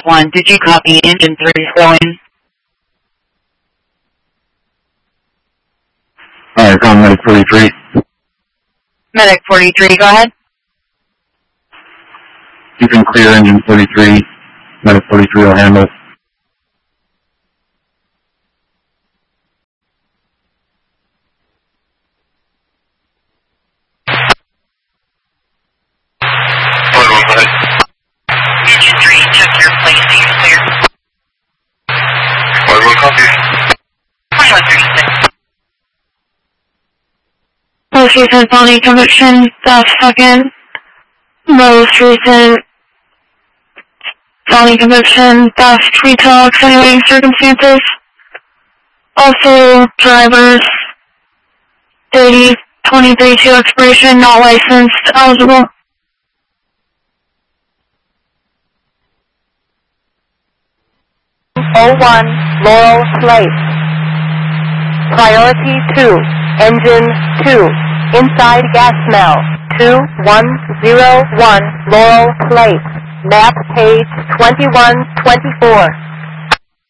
Medic 1, did you copy engine 3 flowing? Alright, come Medic 43. Medic 43, go ahead. You can clear engine 43. Medic 43 will handle it. Engine 3, check your place, are you clear? 41 copy. 2136. Most recent felony conviction, second. Most recent felony conviction, retail extenuating circumstances. Also, drivers, 30-23-2 expiration, not licensed, eligible. '01 Laurel Place. Priority 2, engine 2, inside gas smell, 2101 Laurel Place, map page 2124.